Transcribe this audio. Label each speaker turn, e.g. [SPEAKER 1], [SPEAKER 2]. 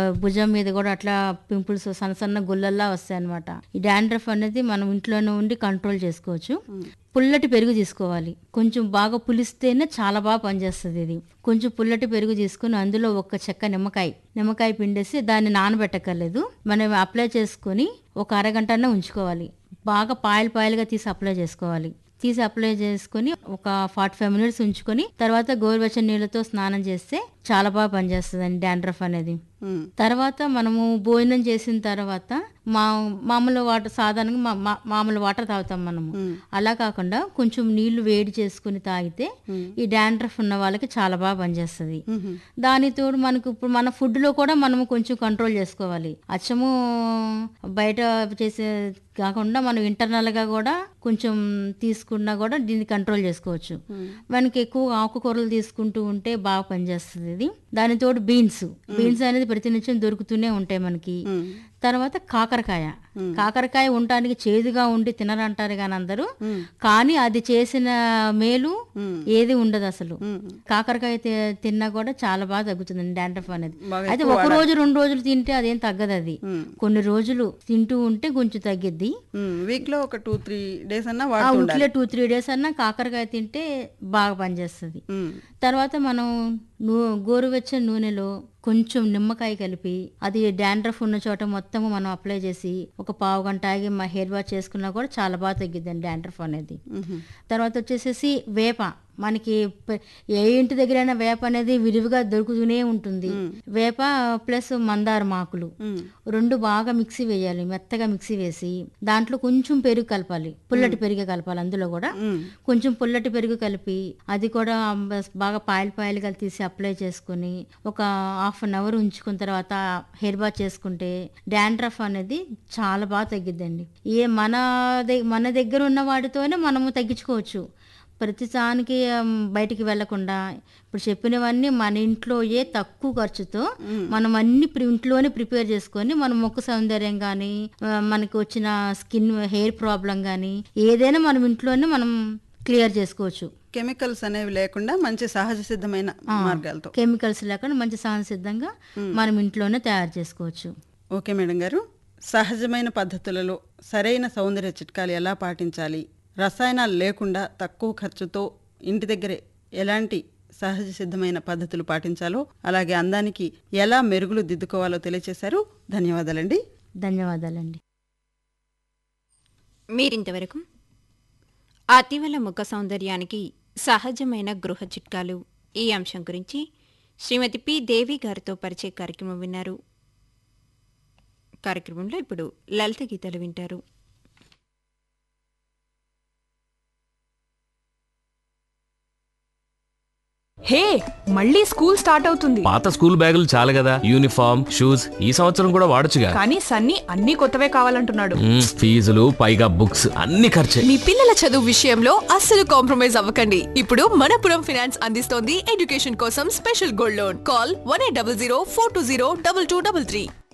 [SPEAKER 1] భుజం మీద కూడా అట్లా పింపుల్స్ సన్న సన్న గుల్లల్లా వస్తాయి అనమాట. ఈ డాండ్రఫ్ అనేది మనం ఇంట్లోనే ఉండి కంట్రోల్ చేసుకోవచ్చు. పుల్లటి పెరుగు తీసుకోవాలి. కొంచెం బాగా పులిస్తేనే చాలా బాగా పనిచేస్తుంది ఇది. కొంచెం పుల్లటి పెరుగు తీసుకుని అందులో ఒక చెక్క నిమ్మకాయ పిండేసి దాన్ని నానబెట్టక్కర్లేదు. మనం అప్లై చేసుకొని ఒక అరగంట ఉంచుకోవాలి. బాగా పాయలుగా తీసి అప్లై చేసుకొని ఒక 45 minutes ఉంచుకొని తర్వాత గోరువెచ్చని నీళ్ళతో స్నానం చేస్తే చాలా బాగా పనిచేస్తుందండి డాండ్రఫ్ అనేది. తర్వాత మనము భోజనం చేసిన తర్వాత మామూలు వాటర్, సాధారణంగా మామూలు వాటర్ తాగుతాం మనము. అలా కాకుండా కొంచెం నీళ్లు వేడి చేసుకుని తాగితే ఈ డాండ్రఫ్ ఉన్న వాళ్ళకి చాలా బాగా పనిచేస్తుంది. దానితో మనకు ఇప్పుడు మన ఫుడ్ లో కూడా మనము కొంచెం కంట్రోల్ చేసుకోవాలి. అచ్చము బయట చేసే కాకుండా మనం ఇంటర్నల్ గా కూడా కొంచెం తీసుకున్నా కూడా దీన్ని కంట్రోల్ చేసుకోవచ్చు. మనకి ఎక్కువ ఆకుకూరలు తీసుకుంటూ ఉంటే బాగా పనిచేస్తుంది ఇది. దానితోడు బీన్స్ అనేది ప్రతినిత్యం దొరుకుతూనే ఉంటాయి మనకి. తర్వాత కాకరకాయ ఉండటానికి చేదుగా ఉండి తినరంటారు కానీ అందరూ, కానీ అది చేసిన మేలు ఏది ఉండదు అసలు. కాకరకాయ తిన్నా కూడా చాలా బాగా తగ్గుతుందండి డాండ్రఫ్ అనేది. అయితే 1 రోజు 2 రోజులు తింటే అదేం తగ్గదు. అది కొన్ని రోజులు తింటూ ఉంటే కొంచెం తగ్గిద్ది.
[SPEAKER 2] వీక్ లో ఒక 2-3 days అన్నా
[SPEAKER 1] వీక్లో 2-3 days అన్నా కాకరకాయ తింటే బాగా పనిచేస్తుంది. తర్వాత మనం గోరువెచ్చని నూనెలో కొంచెం నిమ్మకాయ కలిపి అది డాండ్రఫ్ ఉన్న చోట మొత్తం మనం అప్లై చేసి ఒక పావు గంట ఆగి హెయిర్ వాష్ చేసుకున్నా కూడా చాలా బాగా తగ్గిద్దండి డాండ్రఫ్ అనేది. తర్వాత వచ్చేసేసి వేప. మనకి ఏ ఇంటి దగ్గరైనా వేప అనేది విరివిగా దొరుకుతూనే ఉంటుంది. వేప ప్లస్ మందార మాకులు 2 బాగా మిక్సీ వేయాలి. మెత్తగా మిక్సీ వేసి దాంట్లో కొంచెం పెరుగు కలపాలి. పుల్లటి పెరుగు కలపాలి. అందులో కూడా కొంచెం పుల్లటి పెరుగు కలిపి అది కూడా బాగా పాయలుగా తీసి అప్లై చేసుకుని ఒక 1/2 hour ఉంచుకున్న తర్వాత హెయిర్ వాష్ చేసుకుంటే డాండ్రఫ్ అనేది చాలా బాగా తగ్గిద్దండి. మన దగ్గర ఉన్న వాటితోనే మనము తగ్గించుకోవచ్చు. ప్రతిసానికి బయటికి వెళ్లకుండా ఇప్పుడు చెప్పినవన్నీ మన ఇంట్లో తక్కువ ఖర్చుతో మనం అన్ని ఇంట్లోనే ప్రిపేర్ చేసుకొని మనం ముఖ సౌందర్యం కానీ మనకి వచ్చిన స్కిన్ హెయిర్ ప్రాబ్లం కానీ ఏదైనా మనం ఇంట్లోనే మనం క్లియర్ చేసుకోవచ్చు.
[SPEAKER 2] కెమికల్స్ అనేవి లేకుండా మంచి సహజ సిద్ధమైన మార్గాలతో,
[SPEAKER 1] కెమికల్స్ లేకుండా మంచి సహజ సిద్ధంగా మనం ఇంట్లోనే తయారు చేసుకోవచ్చు.
[SPEAKER 2] ఓకే మేడం గారు, సహజమైన పద్ధతులలో సరైన సౌందర్య చిట్కాలు ఎలా పాటించాలి, రసాయనాలు లేకుండా తక్కువ ఖర్చుతో ఇంటి దగ్గరే ఎలాంటి సహజ సిద్ధమైన పద్ధతులు పాటించాలో, అలాగే అందానికి ఎలా మెరుగులు దిద్దుకోవాలో తెలియచేశారు. ధన్యవాదాలండి.
[SPEAKER 1] ధన్యవాదాలండి.
[SPEAKER 3] మీరింతవరకు అతివల ముఖ సౌందర్యానికి సహజమైన గృహ చిట్కాలు ఈ అంశం గురించి శ్రీమతి పి దేవి గారితో పరిచయ కార్యక్రమం విన్నారు. కార్యక్రమంలో ఇప్పుడు లలిత గీతాలు వింటారు.
[SPEAKER 4] హే, మళ్ళీ స్కూల్ స్టార్ట్ అవుతుంది.
[SPEAKER 5] పాత స్కూల్ బ్యాగులు చాలు కదా, యూనిఫామ్ షూస్ ఈ సంవత్సరం కూడా వాడొచ్చుగా.
[SPEAKER 4] కానీ సన్నీ అన్ని కొత్తవే కావాలంటున్నాడు.
[SPEAKER 5] ఫీజులు పైగా బుక్స్ అన్ని ఖర్చే.
[SPEAKER 6] మీ పిల్లల చదువు విషయంలో అస్సలు కాంప్రమైజ్ అవ్వకండి. ఇప్పుడు మనపురం ఫైనాన్స్ అందిస్తోంది ఎడ్యుకేషన్ కోసం స్పెషల్ గోల్డ్ లోన్. కాల్ 1800 420 2233.